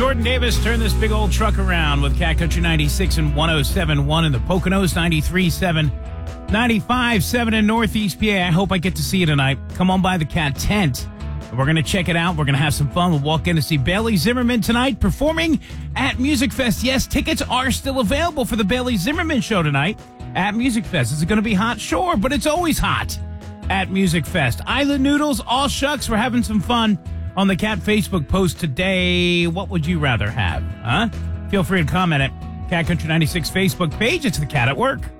Jordan Davis, turn this big old truck around with Cat Country 96 and 107.1 in the Poconos, 93.7, 95.7 in Northeast PA. I hope I get to see you tonight. Come on by the Cat tent. We're going to check it out. We're going to have some fun. We'll walk in to see Bailey Zimmerman tonight performing at Music Fest. Yes, tickets are still available for the Bailey Zimmerman show tonight at Music Fest. Is it going to be hot? Sure, but it's always hot at Music Fest. Island Noodles, all shucks. We're having some fun on the Cat Facebook post today. What would you rather have? Feel free to comment at Cat Country 96 Facebook page. It's the Cat at Work.